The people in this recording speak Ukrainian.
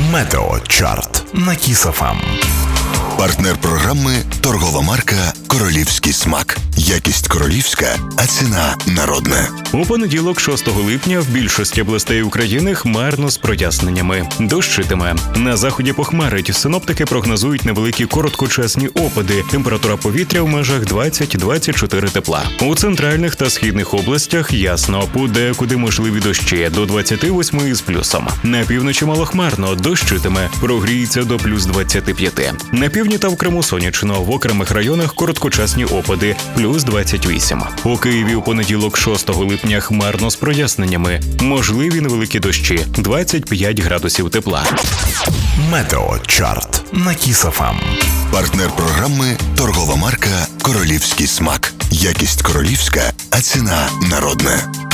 Метеочарт на Kiss FM. Партнер програми – торгова марка «Королівський смак». Якість королівська, а ціна народна. У понеділок, 6 липня, в більшості областей України хмарно з проясненнями. Дощитиме. На заході похмарить. Синоптики прогнозують невеликі короткочасні опади. Температура повітря в межах 20-24 тепла. У центральних та східних областях ясно. Подекуди можливі дощі до 28 із плюсом. На півночі малохмарно. Дощитиме. Прогріється до плюс 25. На півдні та в Криму сонячно. В окремих районах короткочасні опади. Плюс 28. У Києві у понеділок, 6 липня, хмарно з проясненнями. Можливі невеликі дощі. 25 градусів тепла. Метеочарт на Kiss FM. Партнер програми – торгова марка «Королівський смак». Якість королівська, а ціна народна.